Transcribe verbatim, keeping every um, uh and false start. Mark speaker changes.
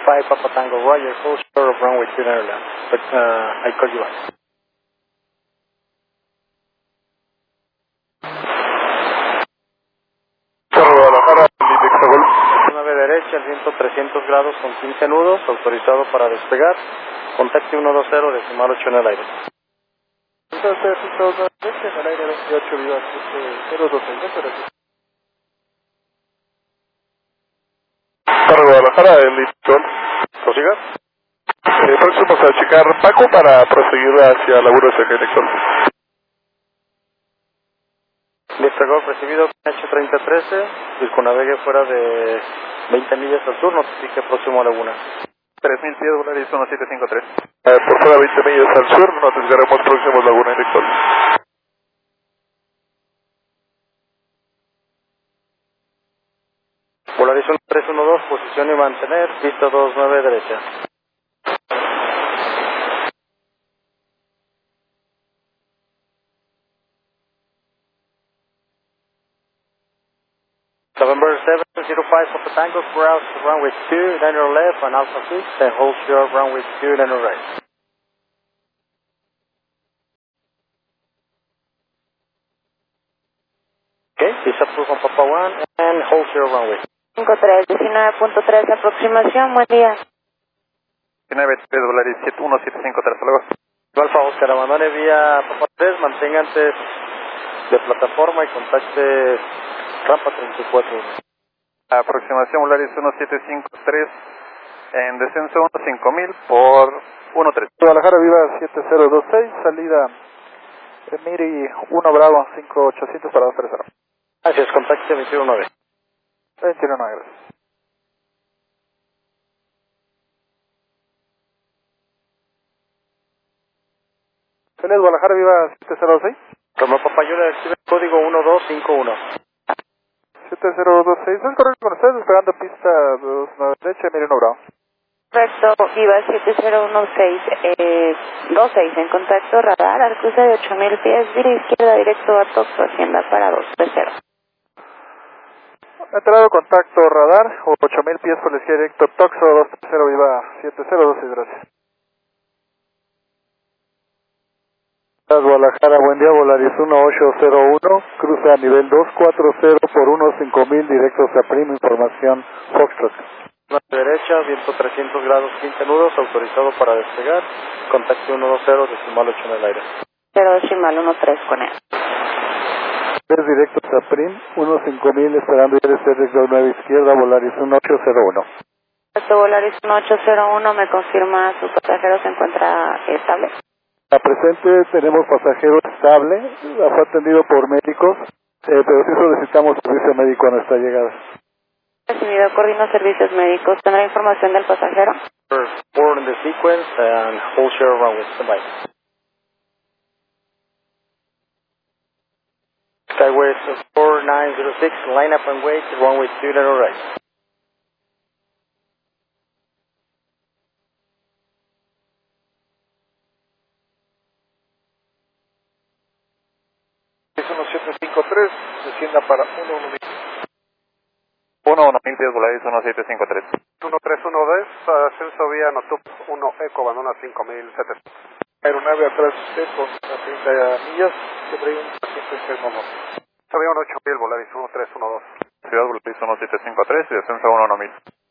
Speaker 1: five Papa Tango, Roger, hold short of runway two nine left, but uh, I call you back.
Speaker 2: Guadalajara,
Speaker 1: nueve derecha, el viento trescientos grados con quince nudos, autorizado para despegar. Contacte uno dos cero, decimal ocho en el aire.
Speaker 2: Entonces, en el aire veintiocho, viva cero dos seis, gracias. Para Guadalajara, el Lipton.
Speaker 1: ¿Prosiga?
Speaker 2: Eh, próximos a checar Paco para proseguir hacia Laguna Seca Sol.
Speaker 1: Listo, Golf, recibido H treinta trece, circunnavegue fuera de veinte millas al sur, notifique próximo a Laguna.
Speaker 2: tres mil pies, Volaris uno siete cinco tres. Eh, por fuera veinte millas al sur, notificaremos próximo a Laguna Sol.
Speaker 1: Volaris uno tres uno dos, posición y mantener, pista dos nueve derecha. November seven zero five Papa Tango, cross runway two, then your left and Alpha six, then hold short runway two, then your right. Okay, is approved on Papa one and hold short runway.
Speaker 3: cinco tres, diecinueve punto tres, aproximación, buen día.
Speaker 2: diecinueve tres, Volaris uno siete cinco tres, hasta luego.
Speaker 1: Alfa Oscar, abandone vía Papa tres, mantenga antes de plataforma y contacte rampa treinta y cuatro.
Speaker 2: Aproximación Volaris uno siete cinco tres, en descenso uno cinco mil por uno tres. Guadalajara Viva siete cero dos seis, salida Miri uno Bravo cinco ochocientos para dos tres cero.
Speaker 1: Gracias, contacte veintiuno nueve.
Speaker 2: veintiuno nueve, gracias. Feliz Guadalajara Viva siete cero dos seis.
Speaker 1: Como Papayula, recibe el código uno dos cinco uno.
Speaker 2: siete cero dos seis, es correcto con ustedes, despegando pista dos nueve derecha, Miri uno Bravo.
Speaker 3: Correcto, Viva siete cero uno seis, eh, dos seis en contacto radar, al cruce de ocho mil pies, vira izquierda directo a Toxo, Hacienda para dos tres cero.
Speaker 2: Entrado contacto radar, ocho mil pies por la izquierda directo, Toxo dos tres cero, Viva siete cero dos seis, gracias.
Speaker 4: Guadalajara, buen día, Volaris uno ocho cero uno, cruza a nivel dos cuatro cero por uno cinco mil, directos a Prim, información Foxtrot.
Speaker 1: Derecha, viento trescientos grados, quince nudos, autorizado para despegar, contacte uno dos cero, decimal ocho en el aire.
Speaker 3: cero decimal uno tres con él.
Speaker 4: Tres directos a Prim, uno cinco mil, esperando I R C recto nueve izquierda, Volaris uno ocho cero uno.
Speaker 3: Correcto, Volaris uno ocho cero uno, me confirma su pasajero se encuentra estable.
Speaker 4: A presente tenemos pasajero estable, fue atendido por médicos, eh, pero sí solicitamos servicio médico a nuestra llegada.
Speaker 3: Recibido, coordino servicios médicos. ¿Tendrá información del pasajero?
Speaker 1: Board in the sequence and hold share runway, standby. Skyway four nine zero six, line up and wait, runway two, then all right.
Speaker 2: uno siete cinco tres, descienda para uno uno mil. uno uno mil pies, Volaris uno siete cinco tres. uno tres uno dos, ascenso vía Notup uno Eco, abandona cinco mil setecientos. Aeronave atrás Eco, a treinta millas, que trae un paciente enfermo. Avión ocho mil, Volaris uno tres uno dos. Ciudad Volaris uno siete cinco tres y descenso uno uno mil.